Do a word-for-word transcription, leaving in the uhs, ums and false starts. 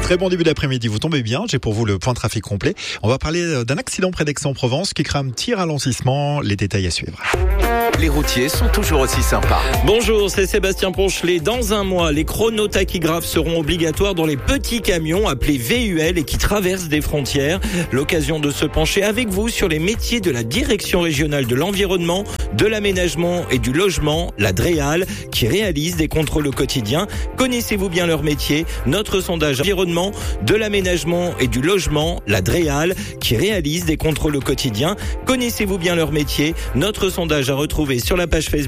Très bon début d'après-midi, vous tombez bien, j'ai pour vous le point trafic complet. On va parler d'un accident près d'Aix-en-Provence qui crée un petit ralentissement, les détails à suivre. Les routiers sont toujours aussi sympas. Bonjour, c'est Sébastien Ponchelet. Dans un mois, les chronotachygraphes seront obligatoires dans les petits camions appelés V U L et qui traversent des frontières. L'occasion de se pencher avec vous sur les métiers de la Direction régionale de l'environnement, de l'aménagement et du logement, la DREAL, qui réalise des contrôles au quotidien. Connaissez-vous bien leur métier? Notre sondage environnement, de l'aménagement et du logement, la DREAL, qui réalise des contrôles au quotidien. Connaissez-vous bien leur métier? Notre sondage à retrouver sur la page Facebook.